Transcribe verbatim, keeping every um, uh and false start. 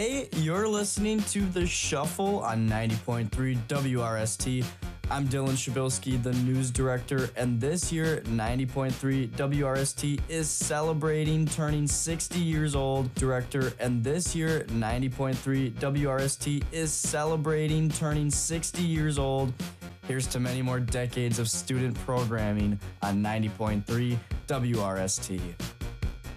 Hey, you're listening to The Shuffle on ninety point three W R S T. I'm Dylan Shabilsky, the news director, and this year, ninety point three W R S T is celebrating turning sixty years old. Director, and this year, ninety point three W R S T is celebrating turning sixty years old. Here's to many more decades of student programming on ninety point three W R S T.